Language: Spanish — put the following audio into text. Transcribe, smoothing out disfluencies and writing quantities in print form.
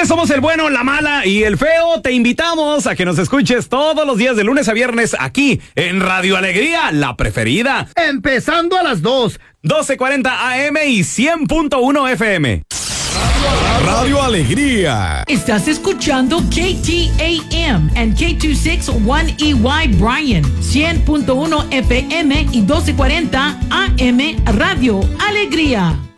señores, somos el bueno, la mala y el feo. Te invitamos a que nos escuches todos los días de lunes a viernes aquí en Radio Alegría, la preferida. Empezando a las 12:40 AM y 100.1 FM. Radio Alegría. Estás escuchando KTAM and K261EY Bryan, 100.1 FM y 1240 AM Radio Alegría.